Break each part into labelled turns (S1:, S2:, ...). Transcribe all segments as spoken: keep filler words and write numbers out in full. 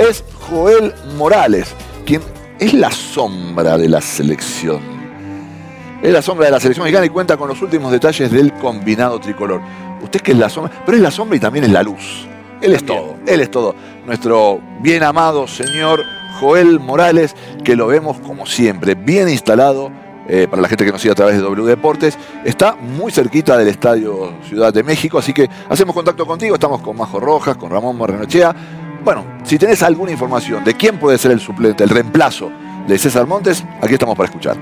S1: es Joel Morales, quien es la sombra de la selección. Es la sombra de la selección mexicana y cuenta con los últimos detalles del combinado tricolor. Usted que es la sombra, pero es la sombra y también es la luz. Él es todo, él es todo. Nuestro bien amado señor Joel Morales, que lo vemos como siempre, bien instalado, eh, para la gente que nos sigue a través de W Deportes, está muy cerquita del Estadio Ciudad de México, así que hacemos contacto contigo, estamos con Majo Rojas, con Ramón Barrenechea. Bueno, si tenés alguna información de quién puede ser el suplente, el reemplazo de César Montes, aquí estamos para escuchar.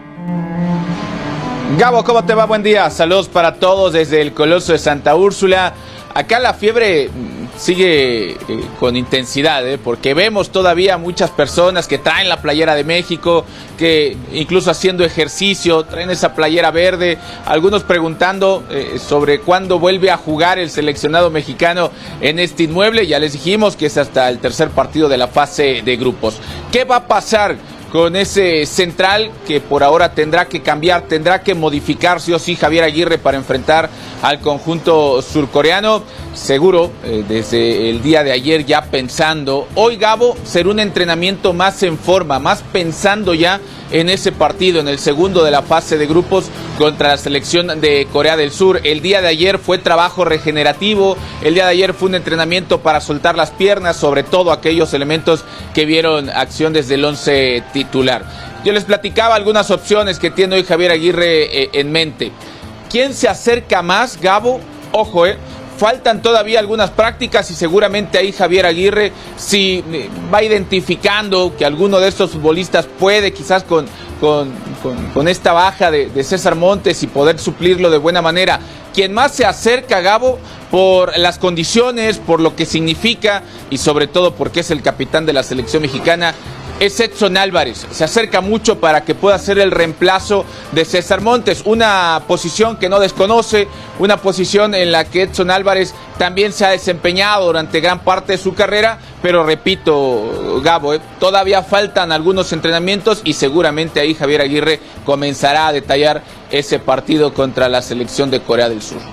S2: Gabo, ¿cómo te va? Buen día. Saludos para todos desde el Coloso de Santa Úrsula. Acá la fiebre sigue eh, con intensidad, ¿eh? porque vemos todavía muchas personas que traen la playera de México, que incluso haciendo ejercicio, traen esa playera verde, algunos preguntando eh, sobre cuándo vuelve a jugar el seleccionado mexicano en este inmueble. Ya les dijimos que es hasta el tercer partido de la fase de grupos. ¿Qué va a pasar con ese central que por ahora tendrá que cambiar, tendrá que modificar sí o sí Javier Aguirre para enfrentar al conjunto surcoreano? Seguro, eh, desde el día de ayer ya pensando, hoy Gabo, será un entrenamiento más en forma, más pensando ya en ese partido, en el segundo de la fase de grupos contra la selección de Corea del Sur. El día de ayer fue trabajo regenerativo, el día de ayer fue un entrenamiento para soltar las piernas, sobre todo aquellos elementos que vieron acción desde el once titular. Yo les platicaba algunas opciones que tiene hoy Javier Aguirre eh, en mente. ¿Quién se acerca más, Gabo? Ojo, eh. Faltan todavía algunas prácticas y seguramente ahí Javier Aguirre si va identificando que alguno de estos futbolistas puede quizás con, con, con, con esta baja de, de César Montes y poder suplirlo de buena manera. Quien más se acerca, Gabo, por las condiciones, por lo que significa y sobre todo porque es el capitán de la selección mexicana, es Edson Álvarez. Se acerca mucho para que pueda ser el reemplazo de César Montes, una posición que no desconoce, una posición en la que Edson Álvarez también se ha desempeñado durante gran parte de su carrera, pero repito, Gabo, eh, todavía faltan algunos entrenamientos y seguramente ahí Javier Aguirre comenzará a detallar ese partido contra la selección de Corea del Sur.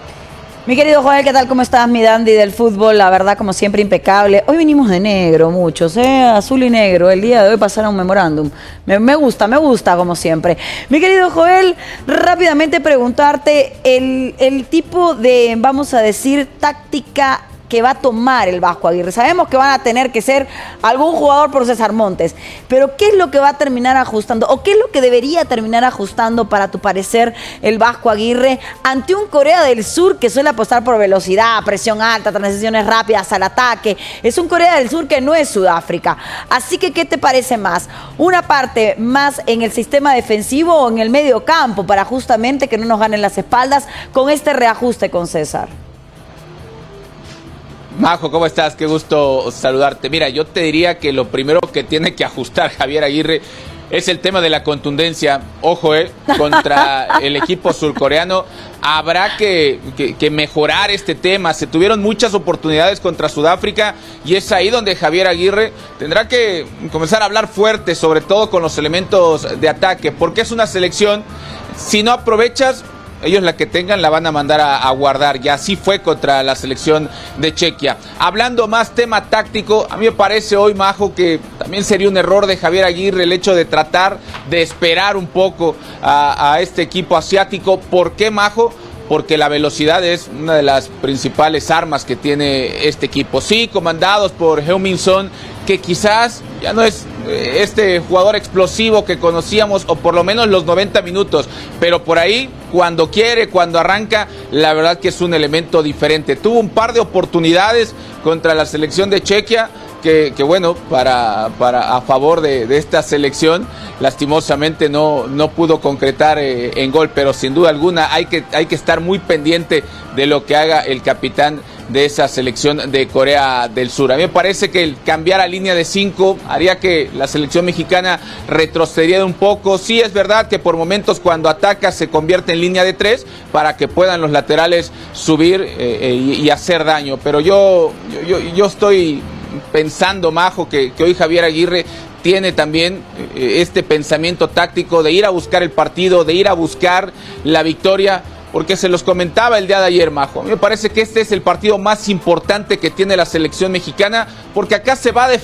S3: Mi querido Joel, ¿qué tal? ¿Cómo estás? Mi dandy del fútbol, la verdad, como siempre, impecable. Hoy venimos de negro, muchos, ¿eh? Azul y negro. El día de hoy pasaron un memorándum. Me, me gusta, me gusta, como siempre. Mi querido Joel, rápidamente preguntarte el, el tipo de, vamos a decir, táctica que va a tomar el Vasco Aguirre. Sabemos que van a tener que ser algún jugador por César Montes, pero ¿qué es lo que va a terminar ajustando o qué es lo que debería terminar ajustando para tu parecer el Vasco Aguirre ante un Corea del Sur que suele apostar por velocidad, presión alta, transiciones rápidas al ataque? Es un Corea del Sur que no es Sudáfrica. Así que, ¿qué te parece más? ¿Una parte más en el sistema defensivo o en el medio campo para justamente que no nos ganen las espaldas con este reajuste con César?
S2: Majo, ¿cómo estás? Qué gusto saludarte. Mira, yo te diría que lo primero que tiene que ajustar Javier Aguirre es el tema de la contundencia. Ojo, eh, contra el equipo surcoreano habrá que, que, que mejorar este tema. Se tuvieron muchas oportunidades contra Sudáfrica y es ahí donde Javier Aguirre tendrá que comenzar a hablar fuerte, sobre todo con los elementos de ataque, porque es una selección, si no aprovechas, ellos la que tengan la van a mandar a, a guardar, y así fue contra la selección de Chequia. Hablando más tema táctico, a mí me parece hoy, Majo, que también sería un error de Javier Aguirre el hecho de tratar de esperar un poco a, a este equipo asiático. ¿Por qué, Majo? Porque la velocidad es una de las principales armas que tiene este equipo. Sí, comandados por Heung-min Son, que quizás ya no es este jugador explosivo que conocíamos, o por lo menos los noventa minutos, pero por ahí, cuando quiere, cuando arranca, la verdad que es un elemento diferente. Tuvo un par de oportunidades contra la selección de Chequia, que, que bueno, para, para a favor de, de esta selección, lastimosamente no, no pudo concretar eh, en gol, pero sin duda alguna hay que, hay que estar muy pendiente de lo que haga el capitán de esa selección de Corea del Sur. A mí me parece que el cambiar a línea de cinco haría que la selección mexicana retrocediera un poco. Sí, es verdad que por momentos cuando ataca se convierte en línea de tres para que puedan los laterales subir eh, eh, y, y hacer daño, pero yo, yo, yo estoy pensando, Majo, que, que hoy Javier Aguirre tiene también eh, este pensamiento táctico de ir a buscar el partido, de ir a buscar la victoria, porque se los comentaba el día de ayer, Majo. A mí me parece que este es el partido más importante que tiene la selección mexicana, porque acá se va a defender